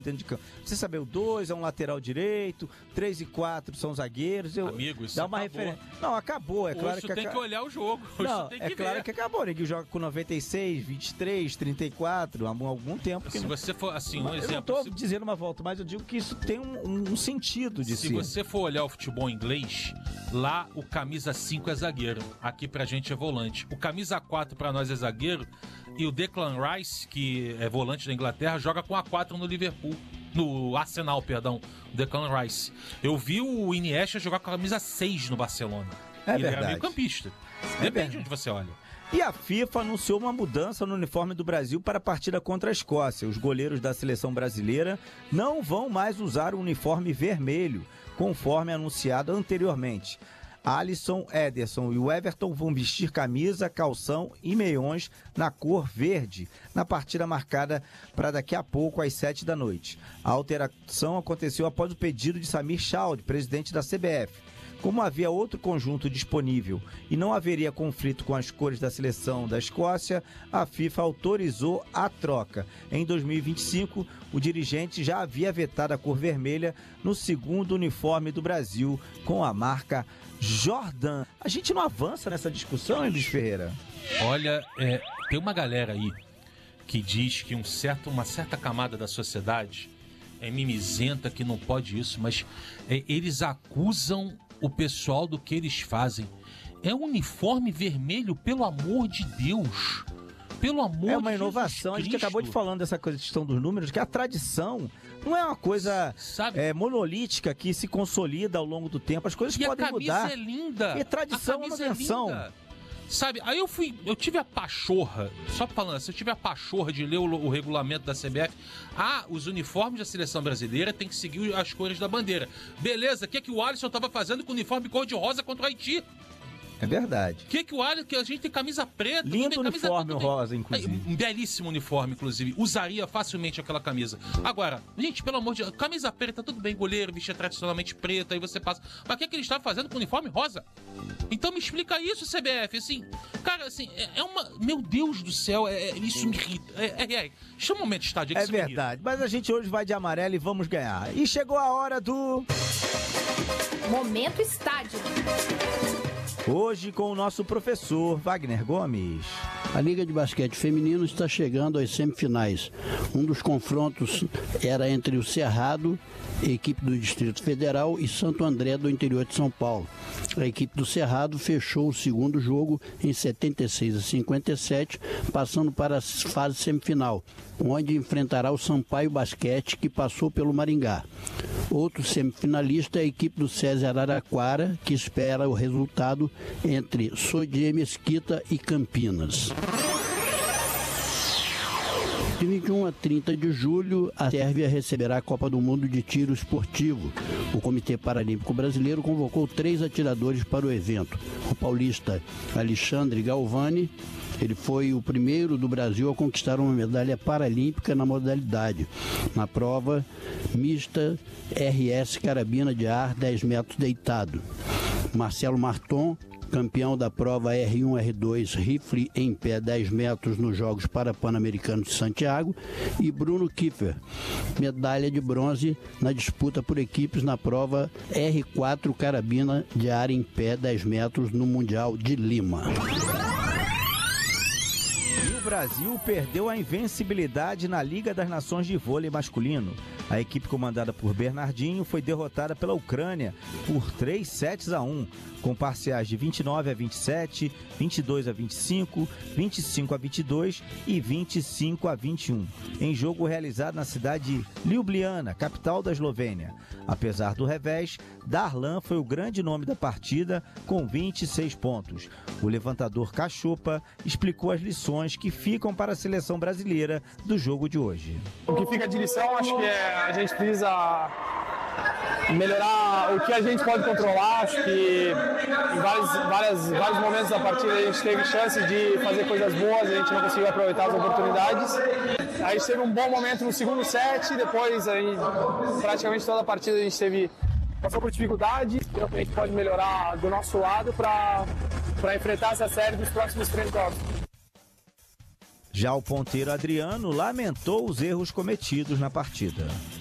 dentro de campo. Você saber, o 2 é um lateral direito, 3 e 4 são zagueiros. Amigo, isso dá uma acabou. referência. Não, acabou, é claro que tem que olhar o jogo. Não, tem que é claro ver. que acabou, né? Que joga com 96, 23, 34, há algum tempo. Se você for, assim, um eu exemplo... não tô dizendo uma volta, mas eu digo que isso tem um sentido de Se si. você for olhar o futebol inglês, lá o camisa 5 é zagueiro, aqui pra gente é volante. O camisa 4 pra nós é zagueiro, e o Declan Rice, que é volante da Inglaterra, joga com a 4 no Liverpool. No Arsenal, perdão, o Declan Rice. Eu vi o Iniesta jogar com a camisa 6 no Barcelona. É Ele verdade. era meio campista. Depende de onde você olha. E a FIFA anunciou uma mudança no uniforme do Brasil para a partida contra a Escócia. Os goleiros da seleção brasileira não vão mais usar o uniforme vermelho, conforme anunciado anteriormente. Alisson, Ederson e o Everton vão vestir camisa, calção e meiões na cor verde, na partida marcada para daqui a pouco, às 7 da noite. A alteração aconteceu após o pedido de Samir Chaude, presidente da CBF. Como havia outro conjunto disponível e não haveria conflito com as cores da seleção da Escócia, a FIFA autorizou a troca. Em 2025, o dirigente já havia vetado a cor vermelha no segundo uniforme do Brasil, com a marca Jordan. A gente não avança nessa discussão, hein, Luiz Ferreira? Olha, tem uma galera aí que diz que uma certa camada da sociedade é mimizenta, que não pode isso, mas eles acusam o pessoal do que eles fazem. É um uniforme vermelho, pelo amor de Deus. Pelo amor de Deus. É uma inovação. A gente acabou de falando dessa questão dos números, que a tradição não é uma coisa monolítica que se consolida ao longo do tempo. As coisas podem mudar. A camisa é linda. E tradição é uma invenção. Sabe, aí eu tive a pachorra, só falando assim, eu tive a pachorra de ler o regulamento da CBF. Os uniformes da seleção brasileira tem que seguir as cores da bandeira. Beleza, o que o Alisson estava fazendo com o uniforme cor-de-rosa contra o Haiti? É verdade. Que a gente tem camisa preta. Lindo uniforme rosa, inclusive. Um belíssimo uniforme, inclusive. Usaria facilmente aquela camisa. Agora, gente, pelo amor de Deus, camisa preta, tudo bem, goleiro, vestia tradicionalmente preta, aí você passa. Mas o que ele estava fazendo com o uniforme rosa? Então me explica isso, CBF. Assim, cara, assim, é uma... Meu Deus do céu, isso me irrita. Chama o momento de estádio. É verdade, mas a gente hoje vai de amarelo e vamos ganhar. E chegou a hora do... Momento Estádio. Hoje com o nosso professor Wagner Gomes. A Liga de Basquete Feminino está chegando às semifinais. Um dos confrontos era entre o Cerrado, equipe do Distrito Federal, e Santo André, do interior de São Paulo. A equipe do Cerrado fechou o segundo jogo em 76-57, passando para a fase semifinal, onde enfrentará o Sampaio Basquete, que passou pelo Maringá. Outro semifinalista é a equipe do SESI Araraquara, que espera o resultado entre Sodier Mesquita e Campinas. De 21 a 30 de julho, a Sérvia receberá a Copa do Mundo de Tiro Esportivo. O Comitê Paralímpico Brasileiro convocou 3 atiradores para o evento. O paulista Alexandre Galvani, ele foi o primeiro do Brasil a conquistar uma medalha paralímpica na modalidade. Na prova mista RS Carabina de Ar 10 metros deitado. Marcelo Marton, campeão da prova R1-R2 rifle em pé 10 metros nos Jogos Pan-Americanos de Santiago, e Bruno Kiefer, medalha de bronze na disputa por equipes na prova R4 carabina de ar em pé 10 metros no Mundial de Lima. E o Brasil perdeu a invencibilidade na Liga das Nações de Vôlei masculino. A equipe comandada por Bernardinho foi derrotada pela Ucrânia por 3 sets a 1, com parciais de 29-27, 22-25, 25-22 e 25-21, em jogo realizado na cidade de Ljubljana, capital da Eslovênia. Apesar do revés, Darlan foi o grande nome da partida, com 26 pontos. O levantador Cachopa explicou as lições que ficam para a seleção brasileira do jogo de hoje. O que fica de lição, acho que a gente precisa melhorar o que a gente pode controlar. Acho que em vários momentos da partida a gente teve chance de fazer coisas boas, a gente não conseguiu aproveitar as oportunidades. A gente teve um bom momento no segundo set, depois praticamente toda a partida a gente passou por dificuldade. Então a gente pode melhorar do nosso lado para enfrentar essa série dos próximos 3 jogos. Já o ponteiro Adriano lamentou os erros cometidos na partida.